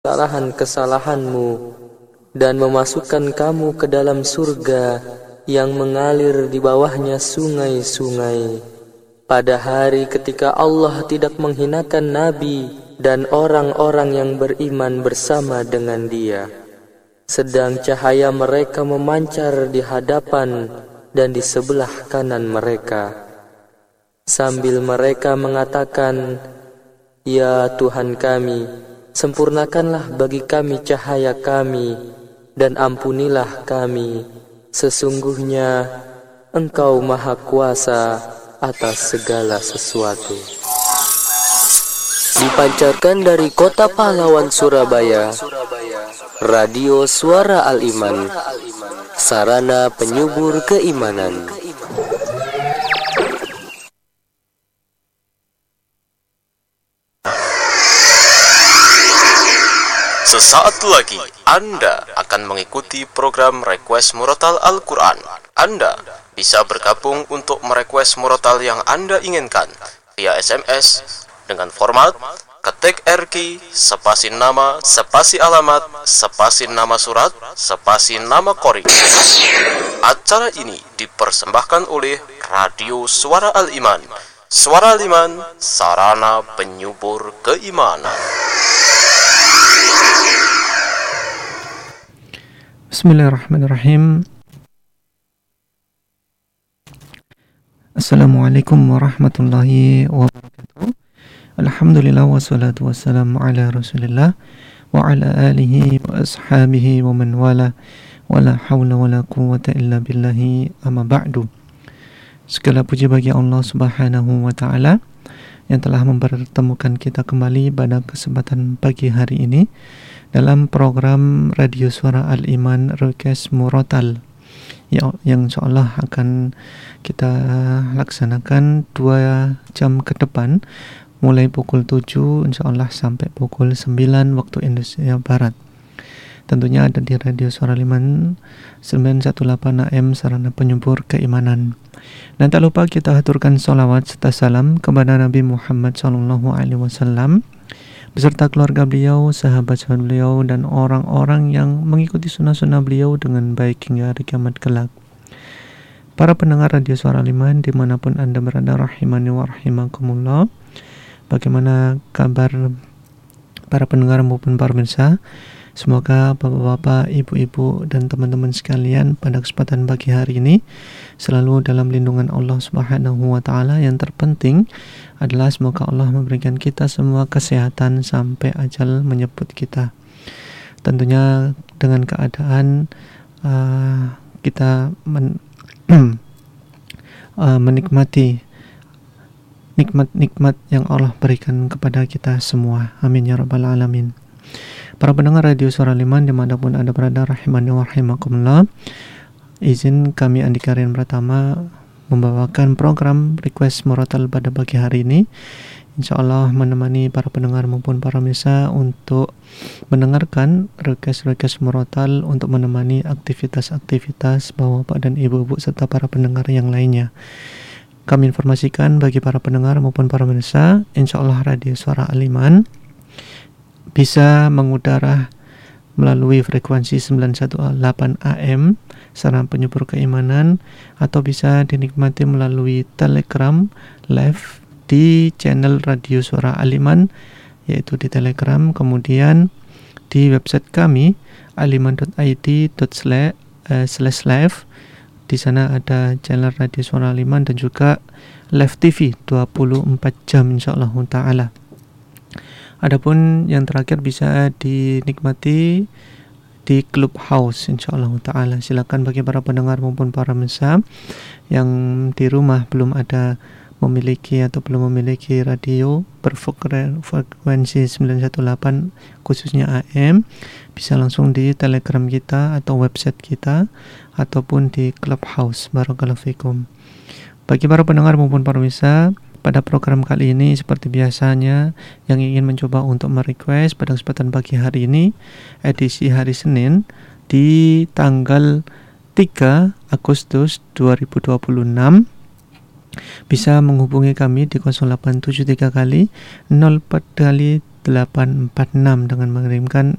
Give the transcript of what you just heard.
kesalahan-kesalahanmu dan memasukkan kamu ke dalam surga yang mengalir di bawahnya sungai-sungai. Pada hari ketika Allah tidak menghinakan Nabi dan orang-orang yang beriman bersama dengan dia, sedang cahaya mereka memancar di hadapan dan di sebelah kanan mereka, sambil mereka mengatakan, "Ya Tuhan kami, sempurnakanlah bagi kami cahaya kami dan ampunilah kami. Sesungguhnya Engkau Maha Kuasa atas segala sesuatu." Dipancarkan dari Kota Pahlawan, Surabaya, Radio Suara Al-Iman, sarana penyubur keimanan. Sesaat lagi Anda akan mengikuti program Request Murotal Al-Quran. Anda bisa bergabung untuk merequest murotal yang Anda inginkan via SMS dengan format ketik RQ spasi nama spasi alamat spasi nama surat spasi nama qori. Acara ini dipersembahkan oleh Radio Suara Al-Iman. Suara Al-Iman, sarana penyubur keimanan. Bismillahirrahmanirrahim. Assalamualaikum warahmatullahi wabarakatuh. Alhamdulillah wassalatu wassalamu ala rasulillah wa ala alihi wa ashabihi wa man wala wa la hawla wa la quwwata illa billahi amma ba'du. Segala puji bagi Allah subhanahu wa ta'ala yang telah mempertemukan kita kembali pada kesempatan pagi hari ini dalam program Radio Suara Al-Iman Request Murotal yang insyaallah akan kita laksanakan 2 jam ke depan, mulai pukul 7 insyaallah sampai pukul 9 waktu Indonesia Barat. Tentunya ada di Radio Suara Al-Iman 918 AM, sarana penyubur keimanan. Dan tak lupa kita haturkan salawat serta salam kepada Nabi Muhammad SAW beserta keluarga beliau, sahabat-sahabat beliau, dan orang-orang yang mengikuti sunnah-sunnah beliau dengan baik hingga hari kiamat kelak. Para pendengar Radio Suara Al-Iman dimanapun Anda berada, rahimani wa rahimakumullah. Bagaimana kabar para pendengar maupun para pemirsa? Semoga bapak-bapak, ibu-ibu, dan teman-teman sekalian pada kesempatan pagi hari ini selalu dalam lindungan Allah Subhanahu wa ta'ala. Yang terpenting adalah semoga Allah memberikan kita semua kesehatan sampai ajal menyebut kita. Tentunya dengan keadaan kita menikmati nikmat-nikmat yang Allah berikan kepada kita semua. Amin ya rabbal alamin. Para pendengar Radio Suara Al-Iman dimanapun Anda berada, rahimani wa rahimakumullah. Izin kami Andika Rian Pratama membawakan program Request Murotal pada pagi hari ini, insyaallah menemani para pendengar maupun para pemirsa untuk mendengarkan request murotal, untuk menemani aktivitas-aktivitas bapak dan ibu-ibu serta para pendengar yang lainnya. Kami informasikan bagi para pendengar maupun para pemirsa, insyaallah Radio Suara Al-Iman bisa mengudara melalui frekuensi 918 AM sarana penyubur keimanan, atau bisa dinikmati melalui Telegram live di channel Radio Suara Al-Iman, yaitu di Telegram. Kemudian di website kami aliman.id/live. Di sana ada channel Radio Suara Al-Iman dan juga live TV 24 jam insyaallah taala. Adapun yang terakhir bisa dinikmati di Clubhouse insyaallah taala. Silakan bagi para pendengar maupun para pemirsa yang di rumah belum memiliki radio berfrekuensi 918 khususnya AM, bisa langsung di Telegram kita atau website kita ataupun di Clubhouse. Barakallahu fikum. Bagi para pendengar maupun para pemirsa, pada program kali ini seperti biasanya yang ingin mencoba untuk merequest pada kesempatan pagi hari ini, edisi hari Senin di tanggal 3 Agustus 2026, bisa menghubungi kami di 0873 kali 04 kali 846 dengan mengirimkan